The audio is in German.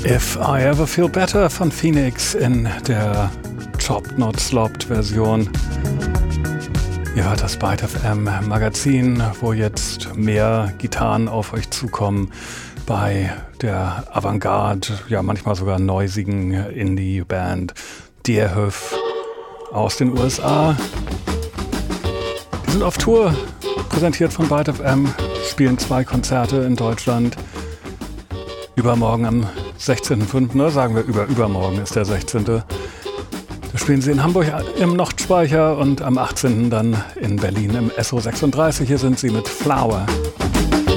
If I Ever Feel Better von Phoenix in der Chopped Not Slopped Version. Ihr hört das Byte FM Magazin, wo jetzt mehr Gitarren auf euch zukommen bei der Avantgarde, ja manchmal sogar neusigen Indie-Band Deerhoof aus den USA. Die sind auf Tour, präsentiert von Byte FM, spielen 2 Konzerte in Deutschland. Übermorgen am 16.05., oder sagen wir übermorgen ist der 16. Da spielen sie in Hamburg im Nordspeicher und am 18. dann in Berlin im SO36. Hier sind sie mit Flower.